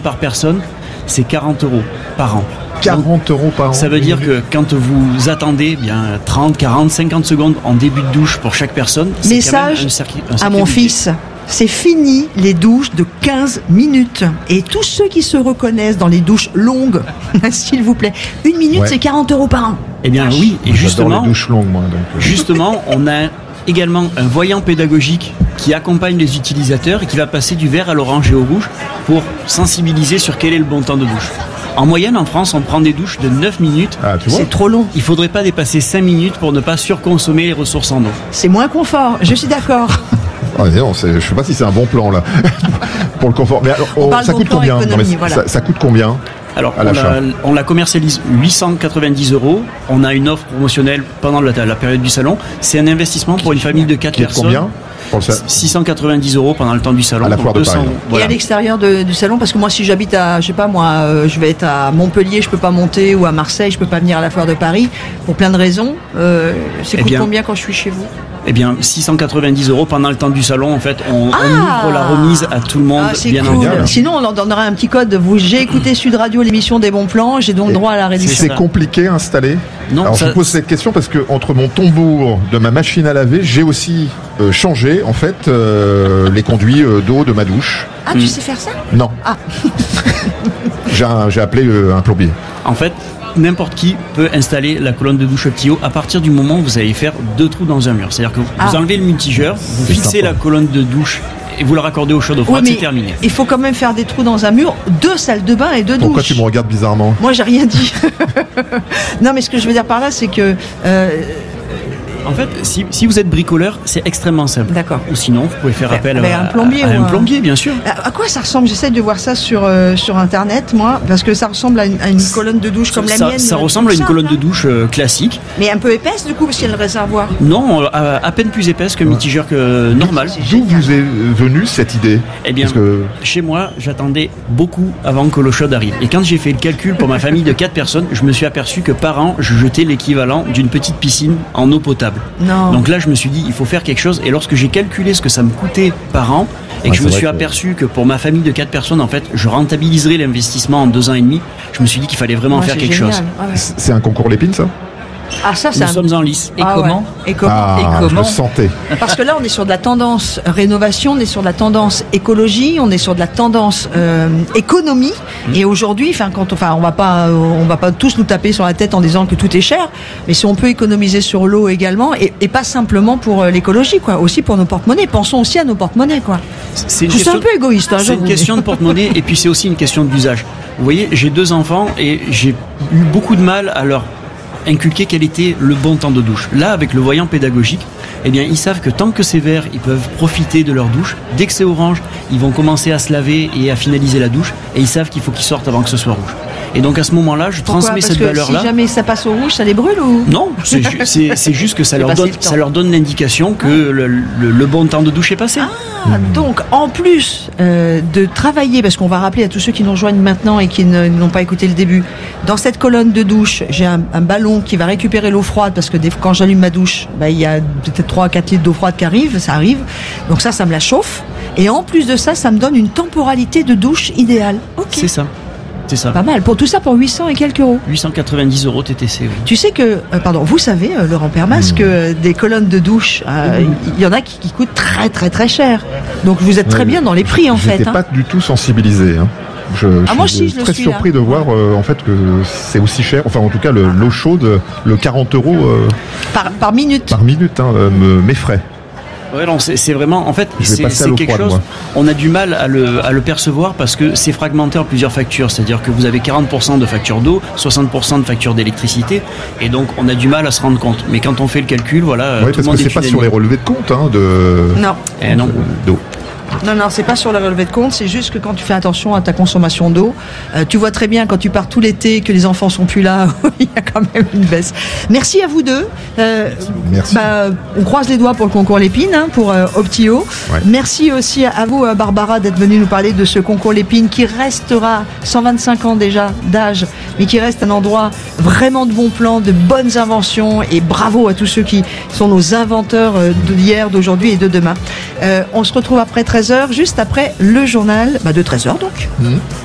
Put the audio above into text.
par personne, c'est 40 € par an. 40 € par an. Ça veut dire que quand vous attendez 30, 40, 50 secondes en début de douche pour chaque personne, c'est message quand même un à mon budget. fils. C'est fini les douches de 15 minutes. Et tous ceux qui se reconnaissent dans les douches longues, s'il vous plaît, 1 minute, c'est 40 € par an. Eh bien oui, et J'adore les douches longues, moi. Justement, on a également un voyant pédagogique qui accompagne les utilisateurs et qui va passer du vert à l'orange et au rouge pour sensibiliser sur quel est le bon temps de douche. En moyenne, en France, on prend des douches de 9 minutes. Ah, tu vois. C'est trop long. Il ne faudrait pas dépasser 5 minutes pour ne pas surconsommer les ressources en eau. C'est moins confort, je suis d'accord. Ah, non, je ne sais pas si c'est un bon plan là pour le confort. Mais alors, ça coûte combien? Ça coûte combien? Alors, à l'achat on la commercialise 890 €. On a une offre promotionnelle pendant la période du salon. C'est un investissement pour une famille de 4 personnes. Combien? 690 € pendant le temps du salon. À la foire de Paris. Et à l'extérieur du salon, parce que moi, si j'habite à, je sais pas moi, je vais être à Montpellier, je peux pas monter, ou à Marseille, je peux pas venir à la foire de Paris, pour plein de raisons. Ça coûte combien quand je suis chez vous? Eh bien, 690 € pendant le temps du salon. En fait, on ouvre la remise à tout le monde. C'est bien cool. entendu. Sinon, on en donnera un petit code. J'ai écouté Sud Radio, l'émission des bons plans. J'ai donc droit à la réduction. C'est compliqué à installer? Non. Alors, je vous pose cette question parce que entre mon tombeau de ma machine à laver, j'ai aussi changé en fait les conduits d'eau de ma douche. Ah, tu sais faire ça? Non. Ah. J'ai appelé un plombier. En fait, n'importe qui peut installer la colonne de douche Optio à partir du moment où vous allez faire 2 trous dans un mur. C'est-à-dire que vous enlevez le multigeur, vous fixez la colonne de douche et vous la raccordez au chaud d'eau froide, c'est terminé. Il faut quand même faire des trous dans un mur, 2 salles de bain et 2 douches. Pourquoi tu me regardes bizarrement? Moi, j'ai rien dit. Non, mais ce que je veux dire par là, c'est que... En fait, si vous êtes bricoleur, c'est extrêmement simple. D'accord. Ou sinon, vous pouvez faire appel à un plombier. À un plombier, bien sûr. À quoi ça ressemble? J'essaie de voir ça sur Internet, moi, parce que ça ressemble à une colonne de douche comme la mienne. Ça ressemble à une colonne de douche classique. Mais un peu épaisse, du coup, parce qu'il y a le réservoir. Non, à peine plus épaisse que multigeur que normal. D'où vous est venue cette idée? Eh bien, chez moi, j'attendais beaucoup avant que l'eau chaude arrive. Et quand j'ai fait le calcul pour ma famille de 4 personnes, je me suis aperçu que par an, je jetais l'équivalent d'une petite piscine en eau potable. Non. Donc là, je me suis dit, il faut faire quelque chose. Et lorsque j'ai calculé ce que ça me coûtait par an, et que je me suis aperçu que pour ma famille de 4 personnes, en fait, je rentabiliserais l'investissement en 2 ans et demi, je me suis dit qu'il fallait vraiment faire quelque chose. Ouais. C'est un concours Lépine, ça? Ah, ça, Nous sommes en lice. Et comment? Et je le sentais. Parce que là, on est sur de la tendance rénovation, on est sur de la tendance écologie, on est sur de la tendance économie. Et aujourd'hui, on va pas tous nous taper sur la tête en disant que tout est cher, mais si on peut économiser sur l'eau également, et pas simplement pour l'écologie, quoi, aussi pour nos porte-monnaies. Pensons aussi à nos porte-monnaies, quoi. C'est un peu égoïste. Hein, c'est une question de porte-monnaie, et puis c'est aussi une question d'usage. Vous voyez, j'ai 2 enfants et j'ai eu beaucoup de mal à leur inculquer quel était le bon temps de douche. Là, avec le voyant pédagogique, eh bien, ils savent que tant que c'est vert, ils peuvent profiter de leur douche. Dès que c'est orange, ils vont commencer à se laver et à finaliser la douche. Et ils savent qu'il faut qu'ils sortent avant que ce soit rouge. Et donc, à ce moment-là, je transmets cette valeur-là. Si jamais ça passe au rouge, ça les brûle ou? Non, c'est juste que ça leur donne l'indication que le bon temps de douche est passé. Donc, en plus de travailler, parce qu'on va rappeler à tous ceux qui nous rejoignent maintenant et qui n'ont pas écouté le début, dans cette colonne de douche, j'ai un ballon qui va récupérer l'eau froide, parce que quand j'allume ma douche, il y a peut-être 3 à 4 litres d'eau froide ça arrive. Donc ça me la chauffe. Et en plus de ça me donne une temporalité de douche idéale. Ok. C'est ça. Pas mal. Pour tout ça, pour 800 et quelques euros. 890 € TTC, oui. Tu sais que, vous savez, Laurent Permas, que des colonnes de douche, il y en a qui coûtent très très très cher. Donc vous êtes très bien dans les prix, en fait. J'étais pas du tout sensibilisé. Je suis très surpris de voir en fait que c'est aussi cher. Enfin, en tout cas, l'eau chaude, le 40 € par minute. Par minute, m'effraie. Ouais, non, c'est vraiment, en fait, c'est quelque chose. On a du mal à le percevoir parce que c'est fragmenté en plusieurs factures. C'est-à-dire que vous avez 40% de factures d'eau, 60% de factures d'électricité, et donc on a du mal à se rendre compte. Mais quand on fait le calcul, voilà. Oui, parce que c'est pas sur les relevés de compte, non. D'eau. Non, c'est pas sur le relevé de compte, c'est juste que quand tu fais attention à ta consommation d'eau, tu vois très bien quand tu pars tout l'été que les enfants sont plus là, il y a quand même une baisse. Merci à vous deux. Merci. On croise les doigts pour le concours Lépine, pour Optio. Ouais. Merci aussi à vous, Barbara, d'être venue nous parler de ce concours Lépine qui restera 125 ans déjà d'âge, mais qui reste un endroit vraiment de bons plans, de bonnes inventions, et bravo à tous ceux qui sont nos inventeurs d'hier, d'aujourd'hui et de demain. On se retrouve après 13h, juste après le journal de 13h donc.